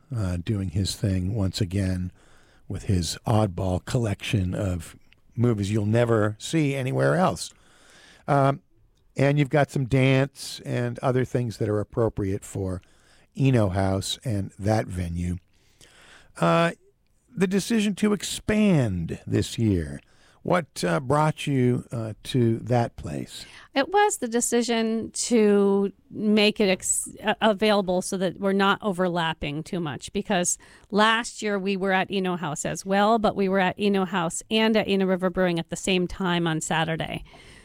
doing his thing once again with his oddball collection of movies you'll never see anywhere else. And you've got some dance and other things that are appropriate for Eno House and that venue. The decision to expand this year. What brought you to that place? It was the decision to make it available so that we're not overlapping too much, because last year we were at Eno House as well, but we were at Eno House and at Eno River Brewing at the same time on Saturday.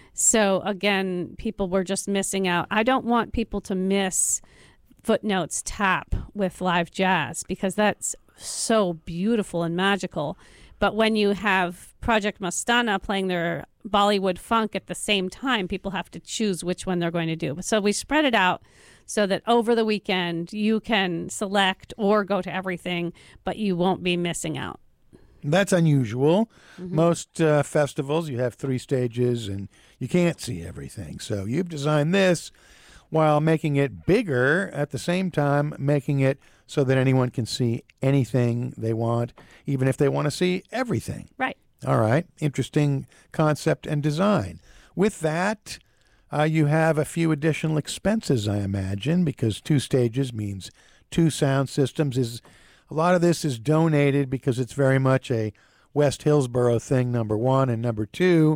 So again, people were just missing out. I don't want people to miss Footnotes Tap with live jazz, because that's so beautiful and magical. But when you have Project Mastana playing their Bollywood funk at the same time, people have to choose which one they're going to do. So we spread it out so that over the weekend you can select or go to everything, but you won't be missing out. That's unusual. Mm-hmm. Most festivals, you have 3 stages and you can't see everything. So you've designed this while making it bigger, at the same time making it so that anyone can see anything they want, even if they want to see everything. Right. All right. Interesting concept and design. With that, you have a few additional expenses, I imagine, because 2 stages means 2 sound systems. A lot of this is donated because it's very much a West Hillsboro thing, number 1, and number 2,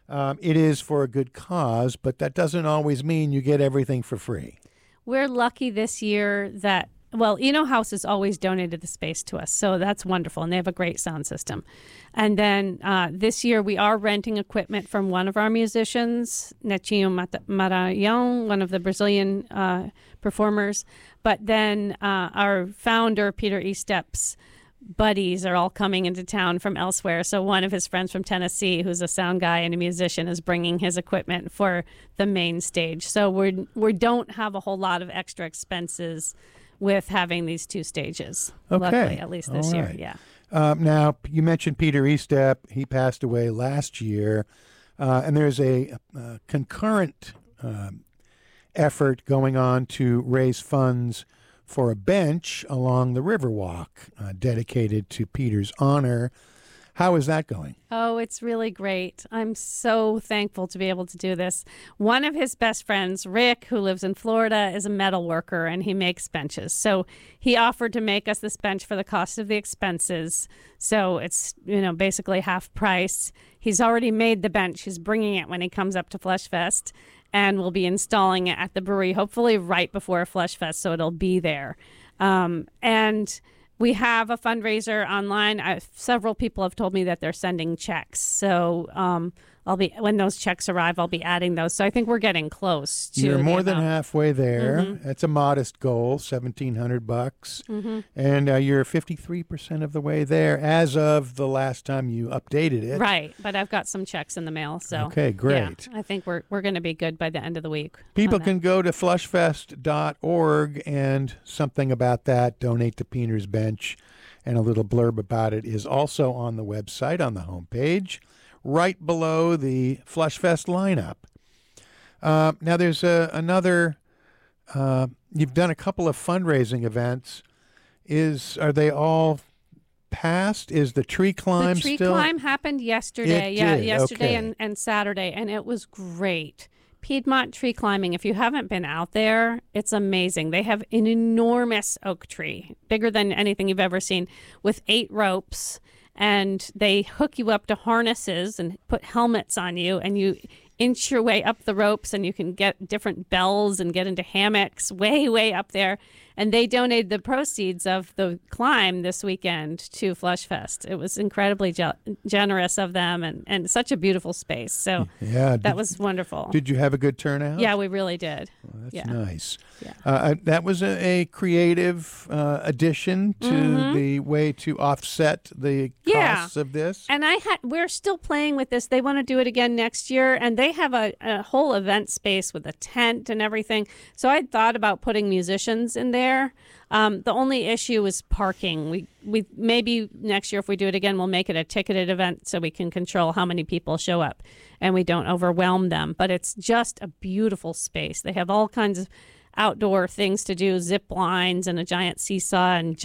it is for a good cause, but that doesn't always mean you get everything for free. We're lucky this year that, well, Eno House has always donated the space to us, so that's wonderful, and they have a great sound system. And then this year we are renting equipment from one of our musicians, Netinho Maranhão, one of the Brazilian performers. But then our founder, Peter Estep's buddies are all coming into town from elsewhere. So one of his friends from Tennessee, who's a sound guy and a musician, is bringing his equipment for the main stage. So we don't have a whole lot of extra expenses with having these 2 stages. Okay. Luckily, at least this year. Yeah. Now, you mentioned Peter Estep. He passed away last year. And there's a concurrent effort going on to raise funds for a bench along the Riverwalk dedicated to Peter's honor. How is that going? Oh, it's really great. I'm so thankful to be able to do this. One of his best friends, Rick, who lives in Florida, is a metal worker, and he makes benches. So he offered to make us this bench for the cost of the expenses. So it's, basically half price. He's already made the bench. He's bringing it when he comes up to Flesh Fest, and we'll be installing it at the brewery, hopefully right before Flesh Fest, so it'll be there. And we have a fundraiser online. Several people have told me that they're sending checks. So when those checks arrive, I'll be adding those. So I think we're getting close to. You're more than halfway there. Mm-hmm. That's a modest goal, $1,700, mm-hmm. And you're 53% of the way there as of the last time you updated it. Right, but I've got some checks in the mail. So okay, great. Yeah, I think we're going to be good by the end of the week. People can go to flushfest.org and something about that, donate to Peter's Bench, and a little blurb about it is also on the website on the homepage, right below the Flush Fest lineup. Now there's another, you've done a couple of fundraising events. Are they all past? Is the tree climb still? The tree climb happened yesterday. Yesterday okay. and Saturday, and it was great. Piedmont Tree Climbing, if you haven't been out there, it's amazing. They have an enormous oak tree, bigger than anything you've ever seen, with 8 ropes. And they hook you up to harnesses and put helmets on you, and you inch your way up the ropes, and you can get different bells and get into hammocks way, way up there. And they donated the proceeds of the climb this weekend to Flush Fest. It was incredibly generous of them, and such a beautiful space. So that was wonderful. Did you have a good turnout? Yeah, we really did. Well, that's nice. Yeah. That was a creative addition to the way to offset the costs of this. And we're still playing with this. They want to do it again next year, and they have a whole event space with a tent and everything. So I thought about putting musicians in there. The only issue is parking. We maybe next year, if we do it again, we'll make it a ticketed event so we can control how many people show up and we don't overwhelm them. But it's just a beautiful space. They have all kinds of outdoor things to do, zip lines and a giant seesaw and